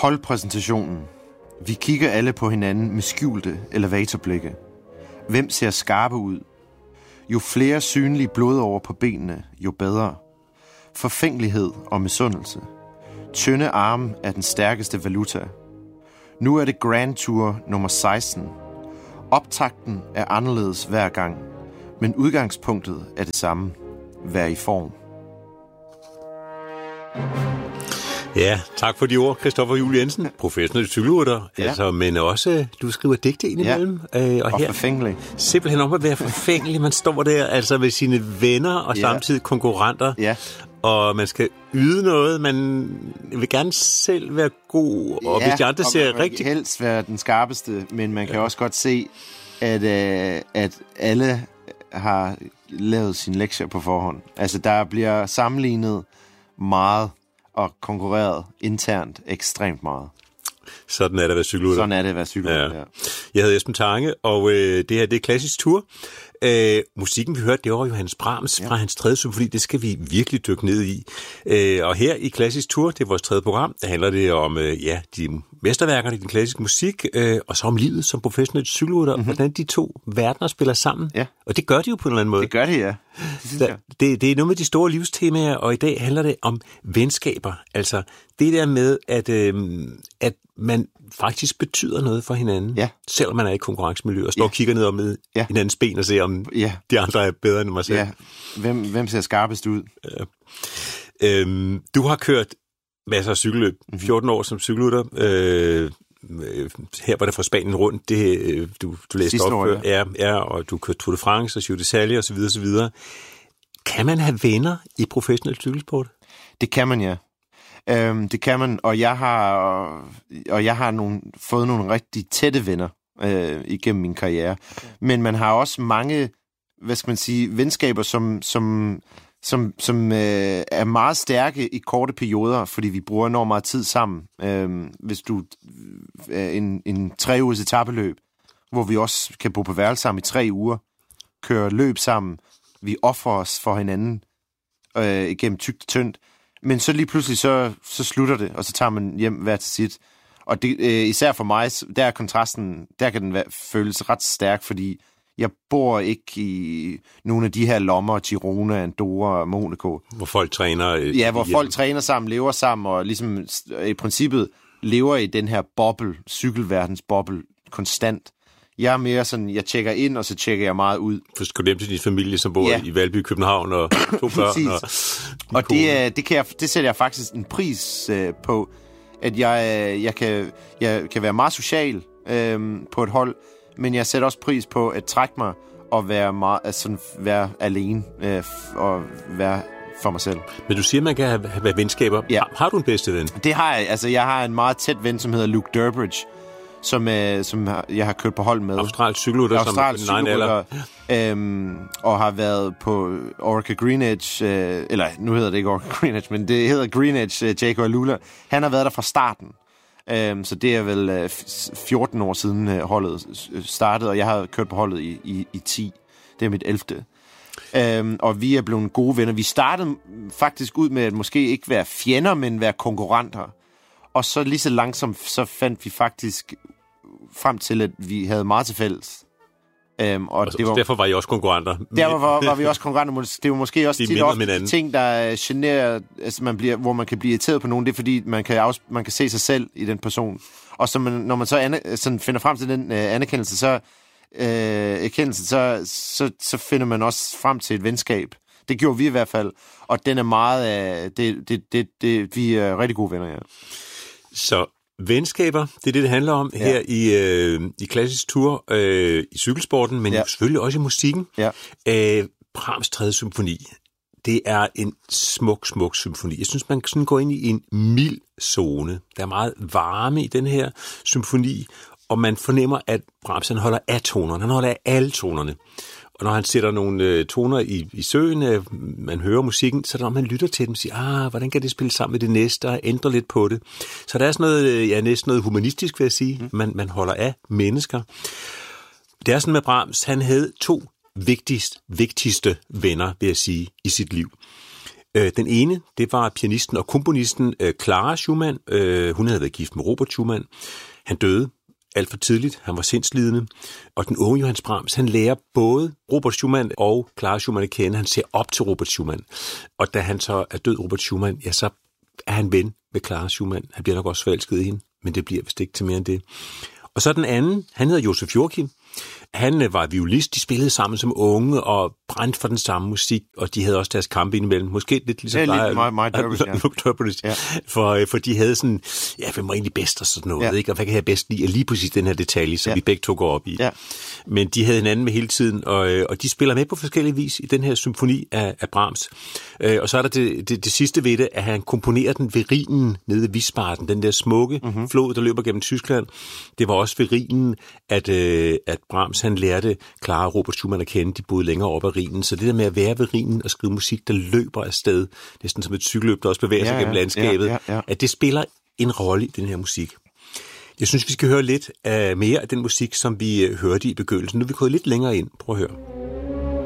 Holdpræsentationen. Vi kigger alle på hinanden med skjulte elevatorblikke. Hvem ser skarpe ud? Jo flere synlige blodårer på benene, jo bedre. Forfængelighed og misundelse. Tynde arme er den stærkeste valuta. Nu er det Grand Tour nummer 16. Optakten er anderledes hver gang, men udgangspunktet er det samme. Vær i form. Ja, tak for de ord, Christoffer Juel Jensen, professionel cykelrytter, men også, du skriver digte indimellem. Og her, forfængelig. Simpelthen om at være forfængelig. Man står der altså ved sine venner og samtidig konkurrenter, og man skal yde noget. Man vil gerne selv være god, og hvis de andre ser rigtig... helst være den skarpeste, men man kan også godt se, at alle har lavet sine lektier på forhånd. Altså, der bliver sammenlignet meget og konkurreret internt ekstremt meget. Sådan er det at være cykelrytter. Sådan er det at være cykelrytter, ja. Jeg hedder Esben Tange, og det her, det er Klassisk Tour. Musikken, vi hørte, det var Johannes Brahms fra hans 3. symfoni. Det skal vi virkelig dykke ned i. Og her i Klassisk Tour, det er vores 3. program, der handler det om de mesterværkerne i den klassiske musik, og så om livet som professionel cykelrytter, og hvordan de to verdener spiller sammen. Ja. Og det gør de jo på en eller anden måde. Det gør de, ja. Det er noget med de store livstemaer, og i dag handler det om venskaber. Altså det der med, at man faktisk betyder noget for hinanden, selvom man er i konkurrencemiljø og står og kigger ned om hinandens ben og ser, om de andre er bedre end mig selv. Ja. Hvem ser skarpest ud? Ja. Du har kørt masser af cykelløb. 14 år som cykelrytter. Her var det fra Spanien rundt. Det, du læste op før. Og du kørte Tour de France og Giro d'Italia osv. osv. Kan man have venner i professionel cykelsport? Det kan man, ja. Det kan man, og jeg har fået nogle rigtig tætte venner igennem min karriere. Men man har også mange, venskaber, som er meget stærke i korte perioder, fordi vi bruger enormt meget tid sammen. Hvis du en 3 ugers etapeløb, hvor vi også kan bo på værelse sammen i 3 uger, køre løb sammen, vi offrer os for hinanden igennem tykt og tyndt. Men så lige pludselig, så slutter det, og så tager man hjem hver til sit. Og det, især for mig, der er kontrasten, der kan den føles ret stærk, fordi jeg bor ikke i nogle af de her lommer, Girona, Andorra og Monaco. Hvor folk træner... hvor folk træner sammen, lever sammen, og ligesom i princippet lever i den her boble, cykelverdens boble, konstant. Jeg er mere sådan, jeg tjekker ind, og så tjekker jeg meget ud. For skal du hjem til din familie, som bor i Valby, København, og 2 børn. Og det sætter jeg faktisk en pris på, at jeg kan være meget social på et hold, men jeg sætter også pris på at trække mig og være alene og være for mig selv. Men du siger, at man kan have venskaber. Ja. Har du en bedste ven? Det har jeg. Altså, jeg har en meget tæt ven, som hedder Luke Durbridge, som jeg har kørt på hold med. Australsk cykelrytter, og har været på Orica Greenedge, eller nu hedder det ikke Orica Greenedge, men det hedder Greenedge, Jaco Alula. Han har været der fra starten. Så det er vel 14 år siden holdet startede, og jeg har kørt på holdet i 10. Det er mit 11. Og vi er blevet gode venner. Vi startede faktisk ud med at måske ikke være fjender, men være konkurrenter. Og så lige så langsomt, så fandt vi faktisk frem til, at vi havde meget til fælles. Og det var, derfor var I også konkurrenter. Derfor var vi også konkurrenter. Det var måske også tit ofte ting, der generer, altså hvor man kan blive irriteret på nogen. Det er fordi, man kan se sig selv i den person. Og så når man så finder frem til den anerkendelse, så finder man også frem til et venskab. Det gjorde vi i hvert fald. Og den er meget... vi er rigtig gode venner, ja. Så venskaber, det er det handler om her i Klassisk Tour, i cykelsporten, men jo selvfølgelig også i musikken. Ja. Brahms 3. symfoni, det er en smuk symfoni. Jeg synes, man kan sådan gå ind i en mild zone. Der er meget varme i den her symfoni, og man fornemmer, at Brahms han holder af tonerne. Han holder af alle tonerne. Og når han sætter nogle toner i søen, man hører musikken, så når man lytter til dem, siger, hvordan kan det spille sammen med det næste, og ændre lidt på det. Så der er sådan noget, næsten noget humanistisk, vil jeg sige. Man holder af mennesker. Det er sådan med Brahms, han havde 2 vigtigste venner, vil jeg sige, i sit liv. Den ene, det var pianisten og komponisten Clara Schumann. Hun havde været gift med Robert Schumann. Han døde alt for tidligt. Han var sindslidende. Og den unge Johannes Brahms, han lærer både Robert Schumann og Clara Schumann at kende. Han ser op til Robert Schumann. Og da han så er død, Robert Schumann, ja, så er han ven med Clara Schumann. Han bliver nok også forelsket i hende, men det bliver vist ikke til mere end det. Og så den anden, han hedder Josef Joachim. Han var violist, de spillede sammen som unge og brændte for den samme musik, og de havde også deres kampe indimellem. Måske lidt ligesom for de havde sådan, ja, hvem var egentlig bedst og sådan noget, ikke? Og hvad kan jeg bedst lide? Lige præcis den her detalje, som vi begge to går op i. Ja. Men de havde hinanden med hele tiden, og de spiller med på forskellige vis i den her symfoni af Brahms. Og så er der det sidste ved det, at han komponerer den ved Rhinen nede ved Wiesbaden, den der smukke flod, der løber gennem Tyskland. Det var også ved Rhinen, at Brahms han lærte Clara og Robert Schumann at kende, de boede længere op ad Rhinen. Så det der med at være ved Rhinen og skrive musik, der løber afsted, næsten som et cykelløb, der også bevæger sig gennem landskabet, at det spiller en rolle i den her musik. Jeg synes, vi skal høre lidt mere af den musik, som vi hørte i begyndelsen. Nu er vi gået lidt længere ind. Prøv at høre.